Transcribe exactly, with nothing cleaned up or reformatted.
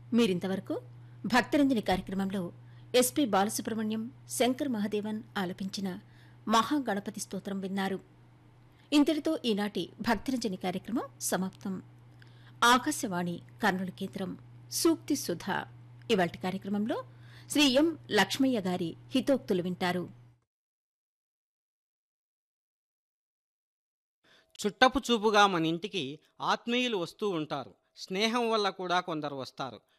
మీరింతవరకు భక్తరంజని కార్యక్రమంలో ఎస్పి బాలసుబ్రహ్మణ్యం, శంకర్ మహదేవన్ ఆలపించిన మహాగణపతి స్తోత్రం విన్నారు. ఇంతటితో ఈనాటి భక్తరంజని కార్యక్రమం సమాప్తం. ఆకాశవాణి కర్నూలు కేంద్రం. సూక్తి సుధ ఇవాల్టి కార్యక్రమంలో శ్రీ ఎం లక్ష్మయ్య గారి హితోక్తులు వింటారు. చుట్టపు చూపుగా మన ఇంటికి ఆత్మీయులు వస్తూ ఉంటారు. స్నేహం వల్ల కూడా కొందరు వస్తారు.